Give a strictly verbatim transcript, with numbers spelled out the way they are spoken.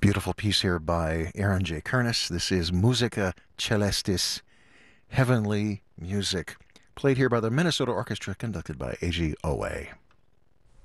Beautiful piece here by Aaron J. Kernis. This is Musica Celestis, Heavenly Music, played here by the Minnesota Orchestra, conducted by A G Owe.